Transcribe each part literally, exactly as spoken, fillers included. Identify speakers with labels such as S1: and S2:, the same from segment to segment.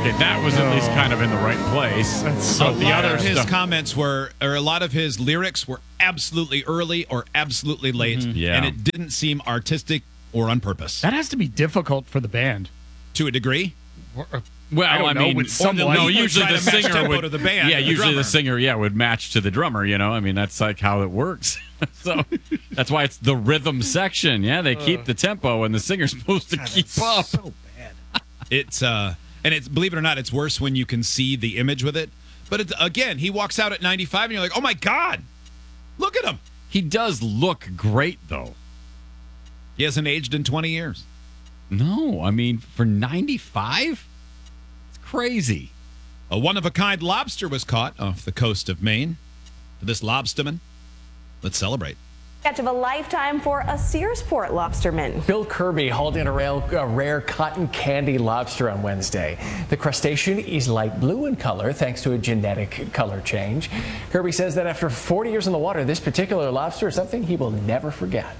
S1: Okay, that was at least kind of in the right place.
S2: That's
S1: so
S2: a
S1: the
S2: lot
S1: other
S2: of his
S1: stuff-
S2: comments were, or a lot of his lyrics were absolutely early or absolutely late,
S1: Mhm. Yeah.
S2: and it didn't seem artistic or on purpose.
S3: That has to be difficult for the band.
S2: To a degree?
S1: Well,
S3: I, don't
S1: I
S3: know,
S1: mean,
S3: with
S1: or
S3: someone.
S1: no,
S2: People
S1: usually
S2: try
S1: the
S2: to match
S1: singer
S2: tempo
S1: would.
S2: to the band,
S1: yeah,
S2: the
S1: usually
S2: drummer.
S1: the singer, yeah, would match to the drummer. You know, I mean, that's like how it works. So that's why it's the rhythm section. Yeah, they keep the tempo, and the singer's supposed to keep up.
S3: So bad.
S2: It's uh, and it's believe it or not, it's worse when you can see the image with it. But it's, again, he walks out at ninety-five, and you're like, oh my god, look at him.
S1: He does look great, though.
S2: He hasn't aged in twenty years.
S1: No, I mean, for ninety-five, it's crazy.
S2: A one-of-a-kind lobster was caught off the coast of Maine. For this lobsterman, let's celebrate.
S4: Catch of a lifetime for a Searsport lobsterman.
S5: Bill Kirby hauled in a rare, a rare cotton candy lobster on Wednesday. The crustacean is light blue in color thanks to a genetic color change. Kirby says that after forty years in the water, this particular lobster is something he will never forget.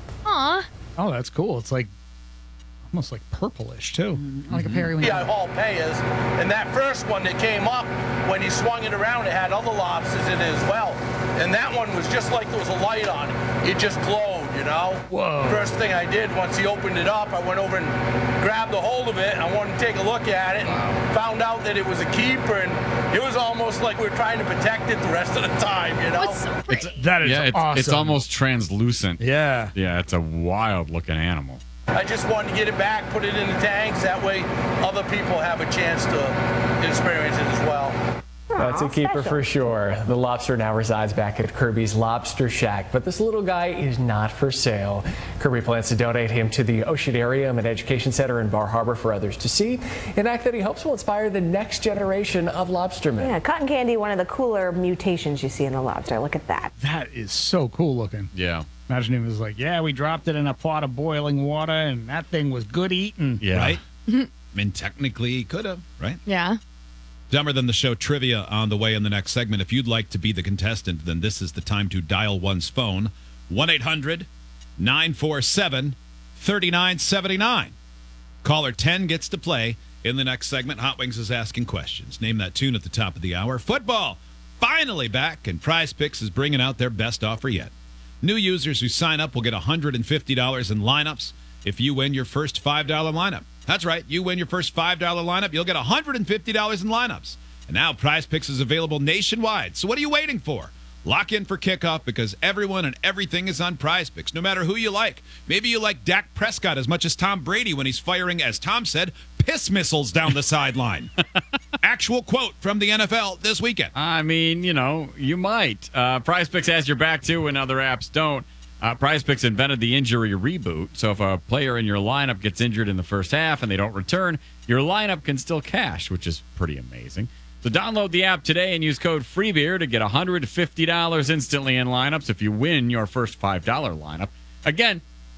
S6: Aw.
S3: Oh, that's cool. It's like almost like purplish, too.
S6: Like a periwinkle.
S7: I haul payers, and that first one that came up, when he swung it around, it had other lobsters in it as well. And that one was just like there was a light on it. It just glowed, you know?
S3: Whoa.
S7: First thing I did, once he opened it up, I went over and grabbed a hold of it. I wanted to take a look at it and found out that it was a keeper, and it was almost like we were trying to protect it the rest of the time, you know?
S6: What's so pretty?
S3: That is
S1: Yeah, it's,
S3: awesome.
S1: it's almost translucent.
S3: Yeah.
S1: Yeah, it's a wild-looking animal.
S7: I just wanted to get it back, put it in the tanks. That way other people have a chance to experience it as well.
S5: That's a keeper for sure. The lobster now resides back at Kirby's Lobster Shack, but this little guy is not for sale. Kirby plans to donate him to the Oceanarium and Education Center in Bar Harbor for others to see, an act that he hopes will inspire the next generation of lobstermen.
S4: Yeah, cotton candy, one of the cooler mutations you see in the lobster. Look at that.
S3: That is so cool looking.
S1: Yeah.
S3: Imagine he was like, yeah, we dropped it in a pot of boiling water, and that thing was good eating.
S1: Yeah.
S2: Right? I mean, technically, he could have, right?
S6: Yeah.
S2: Dumber Than the Show trivia on the way in the next segment. If you'd like to be the contestant, then this is the time to dial one's phone. one eight hundred nine four seven three nine seven nine. Caller ten gets to play in the next segment. Hot Wings is asking questions. Name that tune at the top of the hour. Football finally back, and Prize Picks is bringing out their best offer yet. New users who sign up will get one hundred fifty dollars in lineups if you win your first five dollar lineup. That's right. You win your first five dollar lineup, you'll get one hundred fifty dollars in lineups. And now Prize Picks is available nationwide. So what are you waiting for? Lock in for kickoff because everyone and everything is on Prize Picks, no matter who you like. Maybe you like Dak Prescott as much as Tom Brady when he's firing, as Tom said, piss missiles down the sideline. Actual quote from the N F L this weekend.
S1: I mean, you know, you might. Uh, Prize Picks has your back, too, when other apps don't. Uh, Prize Picks invented the injury reboot, so if a player in your lineup gets injured in the first half and they don't return, your lineup can still cash, which is pretty amazing. So download the app today and use code FREEBEER to get one hundred fifty dollars instantly in lineups if you win your first five dollar lineup. Again,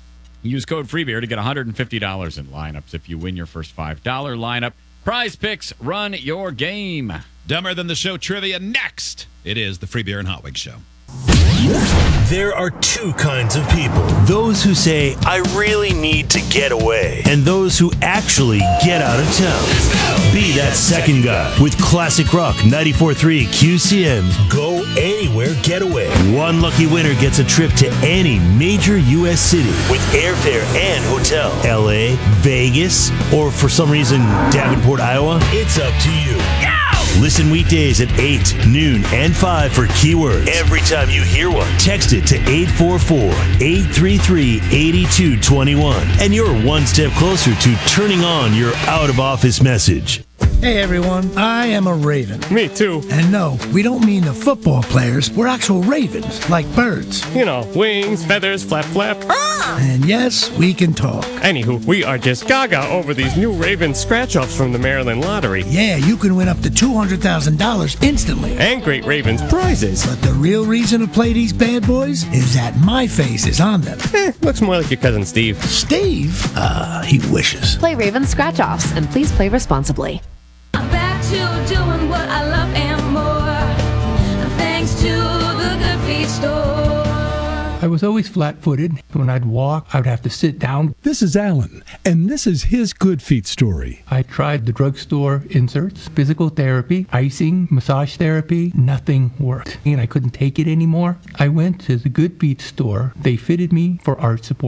S1: use code FREEBEER to get one hundred fifty dollars in lineups if you win your first five dollar lineup. Prize Picks, run your game.
S2: Dumber Than the Show trivia next. It is the Free Beer and Hot Wings Show.
S8: There are two kinds of people. Those who say, I really need to get away. And those who actually get out of town. Be that second guy with Classic Rock ninety-four point three Q C M. Go anywhere getaway. One lucky winner gets a trip to any major U S city with airfare and hotel. L A, Vegas, or for some reason, Davenport, Iowa. It's up to you. Listen weekdays at eight, noon, and five for keywords. Every time you hear one, text it to eight four four, eight three three, eight two two one. And you're one step closer to turning on your out-of-office message.
S9: Hey everyone, I am a raven.
S10: Me too.
S9: And no, we don't mean the football players. We're actual ravens, like birds.
S10: You know, wings, feathers, flap, flap.
S9: And yes, we can talk.
S10: Anywho, we are just gaga over these new Raven scratch-offs from the Maryland Lottery.
S9: Yeah, you can win up to two hundred thousand dollars instantly.
S10: And Great Ravens prizes.
S9: But the real reason to play these bad boys is that my face is on them.
S10: Eh, looks more like your cousin Steve.
S9: Steve? Uh, he wishes.
S11: Play Raven scratch-offs and please play responsibly.
S12: I'm back to doing what I love and more. Thanks to the Good Feet Store.
S13: I was always flat-footed. When I'd walk, I would have to sit down.
S14: This is Alan, and this is his Good Feet story.
S13: I tried the drugstore inserts, physical therapy, icing, massage therapy. Nothing worked, and I couldn't take it anymore. I went to the Good Feet store. They fitted me for arch support.